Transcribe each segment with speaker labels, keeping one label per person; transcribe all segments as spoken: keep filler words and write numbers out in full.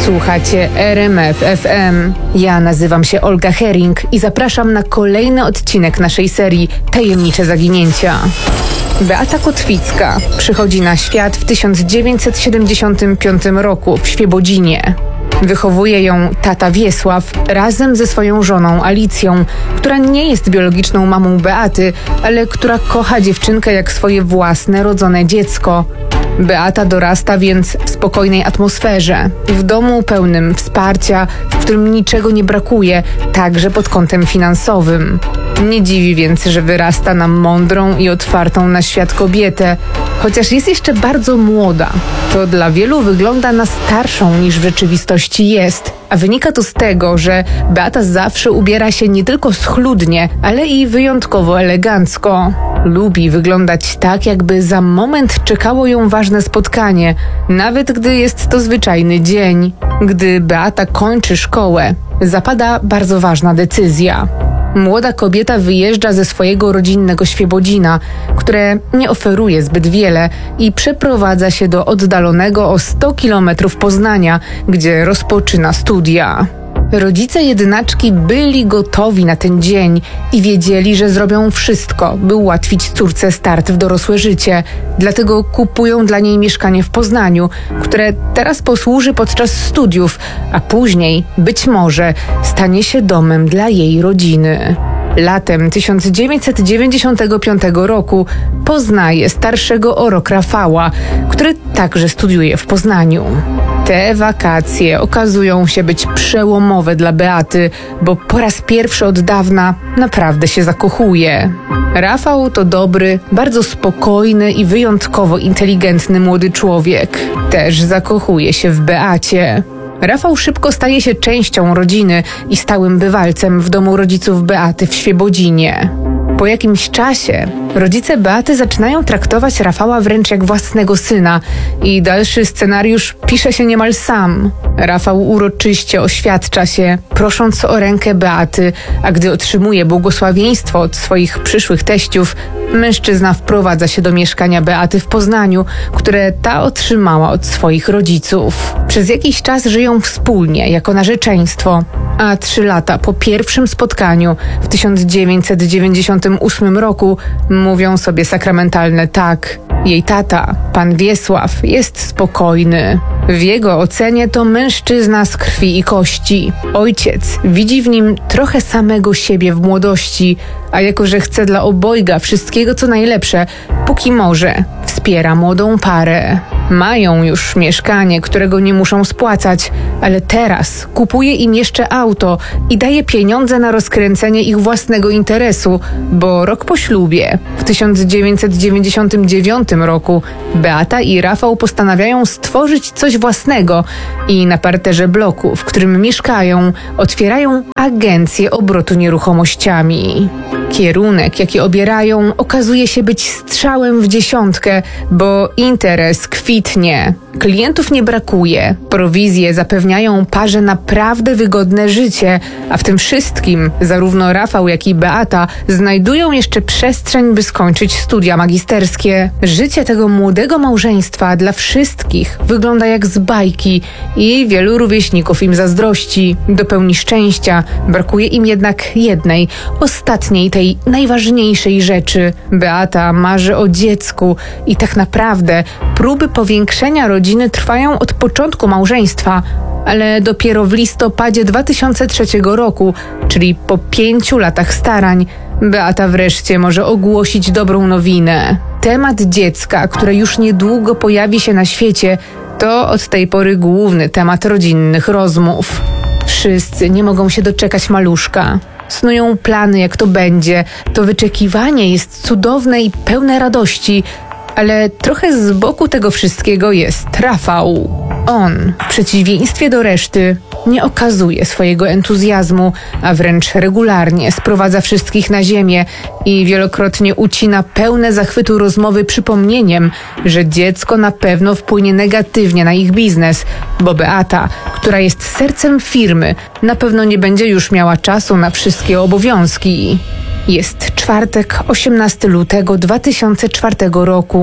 Speaker 1: Słuchacie R M F F M. Ja nazywam się Olga Hering i zapraszam na kolejny odcinek naszej serii Tajemnicze Zaginięcia. Beata Kotwicka przychodzi na świat w tysiąc dziewięćset siedemdziesiątym piątym roku w Świebodzinie. Wychowuje ją tata Wiesław razem ze swoją żoną Alicją, która nie jest biologiczną mamą Beaty, ale która kocha dziewczynkę jak swoje własne rodzone dziecko. Beata dorasta więc w spokojnej atmosferze, w domu pełnym wsparcia, w którym niczego nie brakuje, także pod kątem finansowym. Nie dziwi więc, że wyrasta na mądrą i otwartą na świat kobietę. Chociaż jest jeszcze bardzo młoda, to dla wielu wygląda na starszą niż w rzeczywistości jest. A wynika to z tego, że Beata zawsze ubiera się nie tylko schludnie, ale i wyjątkowo elegancko. Lubi wyglądać tak, jakby za moment czekało ją ważne spotkanie, nawet gdy jest to zwyczajny dzień. Gdy Beata kończy szkołę, zapada bardzo ważna decyzja. Młoda kobieta wyjeżdża ze swojego rodzinnego Świebodzina, które nie oferuje zbyt wiele, i przeprowadza się do oddalonego o sto kilometrów Poznania, gdzie rozpoczyna studia. Rodzice jedynaczki byli gotowi na ten dzień i wiedzieli, że zrobią wszystko, by ułatwić córce start w dorosłe życie. Dlatego kupują dla niej mieszkanie w Poznaniu, które teraz posłuży podczas studiów, a później, być może, stanie się domem dla jej rodziny. Latem tysiąc dziewięćset dziewięćdziesiątego piątego roku poznaje starszego o rok Rafała, który także studiuje w Poznaniu. Te wakacje okazują się być przełomowe dla Beaty, bo po raz pierwszy od dawna naprawdę się zakochuje. Rafał to dobry, bardzo spokojny i wyjątkowo inteligentny młody człowiek. Też zakochuje się w Beacie. Rafał szybko staje się częścią rodziny i stałym bywalcem w domu rodziców Beaty w Świebodzinie. Po jakimś czasie rodzice Beaty zaczynają traktować Rafała wręcz jak własnego syna i dalszy scenariusz pisze się niemal sam. Rafał uroczyście oświadcza się, prosząc o rękę Beaty, a gdy otrzymuje błogosławieństwo od swoich przyszłych teściów, mężczyzna wprowadza się do mieszkania Beaty w Poznaniu, które ta otrzymała od swoich rodziców. Przez jakiś czas żyją wspólnie jako narzeczeństwo, a trzy lata po pierwszym spotkaniu w tysiąc dziewięćset dziewięćdziesiątym ósmym roku mówią sobie sakramentalne tak. Jej tata, pan Wiesław, jest spokojny. W jego ocenie to mężczyzna z krwi i kości. Ojciec widzi w nim trochę samego siebie w młodości, a jako że chce dla obojga wszystkiego co najlepsze, póki może, wspiera młodą parę. Mają już mieszkanie, którego nie muszą spłacać, ale teraz kupuje im jeszcze auto i daje pieniądze na rozkręcenie ich własnego interesu, bo rok po ślubie, w tysiąc dziewięćset dziewięćdziesiątym dziewiątym roku, Beata i Rafał postanawiają stworzyć coś własnego i na parterze bloku, w którym mieszkają, otwierają agencję obrotu nieruchomościami. Kierunek, jaki obierają, okazuje się być strzałem w dziesiątkę, bo interes kwitnie. Klientów nie brakuje, prowizje zapewniają parze naprawdę wygodne życie, a w tym wszystkim zarówno Rafał, jak i Beata znajdują jeszcze przestrzeń, by skończyć studia magisterskie. Życie tego młodego małżeństwa dla wszystkich wygląda jak z bajki i wielu rówieśników im zazdrości. Do pełni szczęścia brakuje im jednak jednej, ostatniej, tej najważniejszej rzeczy. Beata marzy o dziecku i tak naprawdę próby powiększenia rodziny trwają od początku małżeństwa, ale dopiero w listopadzie dwa tysiące trzeciego roku, czyli po pięciu latach starań, Beata wreszcie może ogłosić dobrą nowinę. Temat dziecka, które już niedługo pojawi się na świecie, to od tej pory główny temat rodzinnych rozmów. Wszyscy nie mogą się doczekać maluszka. Snują plany, jak to będzie. To wyczekiwanie jest cudowne i pełne radości, ale trochę z boku tego wszystkiego jest Rafał. On, w przeciwieństwie do reszty, nie okazuje swojego entuzjazmu, a wręcz regularnie sprowadza wszystkich na ziemię i wielokrotnie ucina pełne zachwytu rozmowy przypomnieniem, że dziecko na pewno wpłynie negatywnie na ich biznes, bo Beata, która jest sercem firmy, na pewno nie będzie już miała czasu na wszystkie obowiązki. Jest czwartek, osiemnastego lutego dwa tysiące czwartego roku.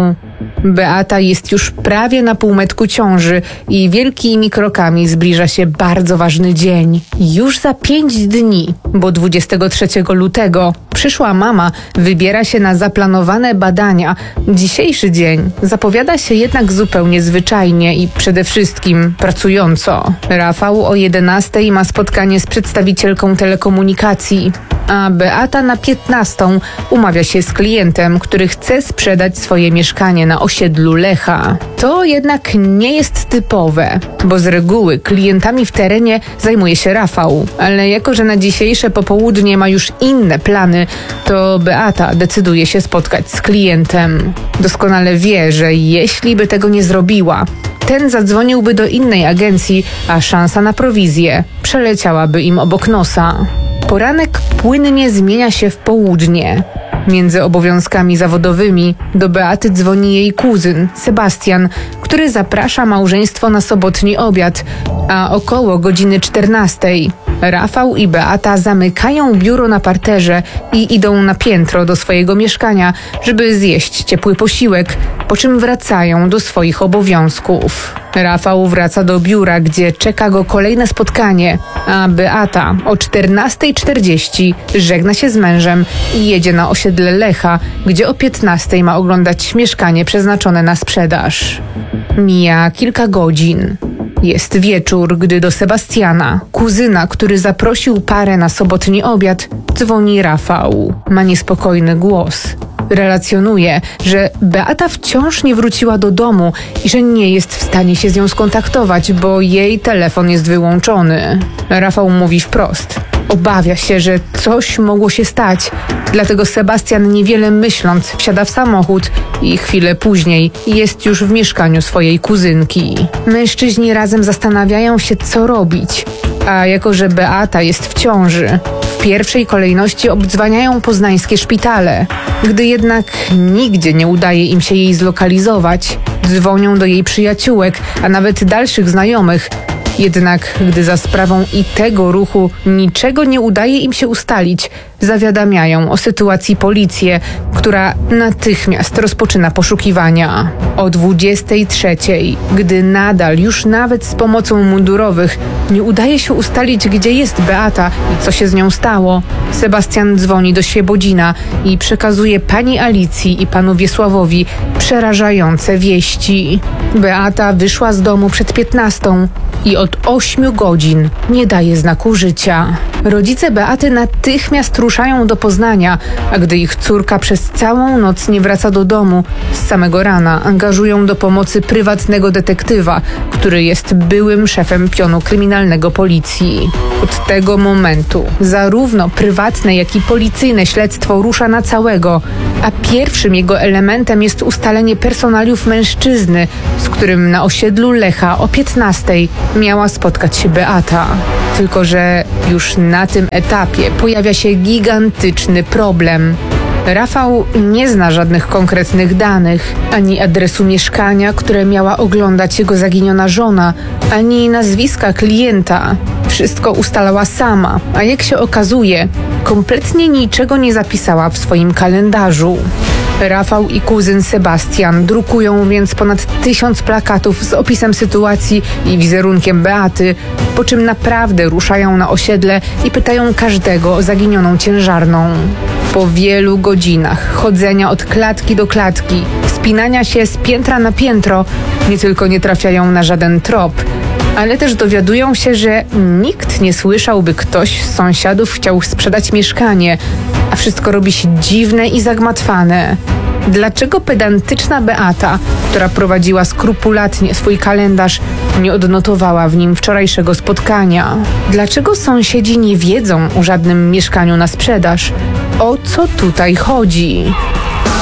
Speaker 1: Beata jest już prawie na półmetku ciąży i wielkimi krokami zbliża się bardzo ważny dzień. Już za pięć dni, bo dwudziestego trzeciego lutego, przyszła mama wybiera się na zaplanowane badania. Dzisiejszy dzień zapowiada się jednak zupełnie zwyczajnie i przede wszystkim pracująco. Rafał o jedenastej ma spotkanie z przedstawicielką telekomunikacji, a Beata na piętnastą umawia się z klientem, który chce sprzedać swoje mieszkanie na osiedlu Lecha. To jednak nie jest typowe, bo z reguły klientami w terenie zajmuje się Rafał, ale jako że na dzisiejsze popołudnie ma już inne plany, to Beata decyduje się spotkać z klientem. Doskonale wie, że jeśli by tego nie zrobiła, ten zadzwoniłby do innej agencji, a szansa na prowizję przeleciałaby im obok nosa. Poranek płynnie zmienia się w południe. Między obowiązkami zawodowymi do Beaty dzwoni jej kuzyn, Sebastian, który zaprasza małżeństwo na sobotni obiad, a około godziny czternastej Rafał i Beata zamykają biuro na parterze i idą na piętro do swojego mieszkania, żeby zjeść ciepły posiłek, po czym wracają do swoich obowiązków. Rafał wraca do biura, gdzie czeka go kolejne spotkanie, a Beata o czternastej czterdzieści żegna się z mężem i jedzie na osiedle Lecha, gdzie o piętnastej ma oglądać mieszkanie przeznaczone na sprzedaż. Mija kilka godzin. Jest wieczór, gdy do Sebastiana, kuzyna, który zaprosił parę na sobotni obiad, dzwoni Rafał. Ma niespokojny głos. Relacjonuje, że Beata wciąż nie wróciła do domu i że nie jest w stanie się z nią skontaktować, bo jej telefon jest wyłączony. Rafał mówi wprost. Obawia się, że coś mogło się stać, dlatego Sebastian, niewiele myśląc, wsiada w samochód i chwilę później jest już w mieszkaniu swojej kuzynki. Mężczyźni razem zastanawiają się, co robić, a jako że Beata jest w ciąży, w pierwszej kolejności obdzwaniają poznańskie szpitale. Gdy jednak nigdzie nie udaje im się jej zlokalizować, dzwonią do jej przyjaciółek, a nawet dalszych znajomych. Jednak gdy za sprawą i tego ruchu niczego nie udaje im się ustalić, zawiadamiają o sytuacji policję, która natychmiast rozpoczyna poszukiwania. O dwudziestej trzeciej, gdy nadal już nawet z pomocą mundurowych nie udaje się ustalić, gdzie jest Beata i co się z nią stało, Sebastian dzwoni do Świebodzina i przekazuje pani Alicji i panu Wiesławowi przerażające wieści. Beata wyszła z domu przed piętnastą i od ośmiu godzin nie daje znaku życia. Rodzice Beaty natychmiast ruszają do Poznania, a gdy ich córka przez całą noc nie wraca do domu, z samego rana angażują do pomocy prywatnego detektywa, który jest byłym szefem pionu kryminalnego policji. Od tego momentu zarówno prywatne, jak i policyjne śledztwo rusza na całego, a pierwszym jego elementem jest ustalenie personaliów mężczyzny, z którym na osiedlu Lecha o piętnastej miała spotkać się Beata. Tylko że już na tym etapie pojawia się gigantyczny problem. Rafał nie zna żadnych konkretnych danych, ani adresu mieszkania, które miała oglądać jego zaginiona żona, ani nazwiska klienta. Wszystko ustalała sama, a jak się okazuje, kompletnie niczego nie zapisała w swoim kalendarzu. Rafał i kuzyn Sebastian drukują więc ponad tysiąc plakatów z opisem sytuacji i wizerunkiem Beaty, po czym naprawdę ruszają na osiedle i pytają każdego o zaginioną ciężarną. Po wielu godzinach chodzenia od klatki do klatki, wspinania się z piętra na piętro, nie tylko nie trafiają na żaden trop, ale też dowiadują się, że nikt nie słyszał, by ktoś z sąsiadów chciał sprzedać mieszkanie, a wszystko robi się dziwne i zagmatwane. Dlaczego pedantyczna Beata, która prowadziła skrupulatnie swój kalendarz, nie odnotowała w nim wczorajszego spotkania? Dlaczego sąsiedzi nie wiedzą o żadnym mieszkaniu na sprzedaż? O co tutaj chodzi?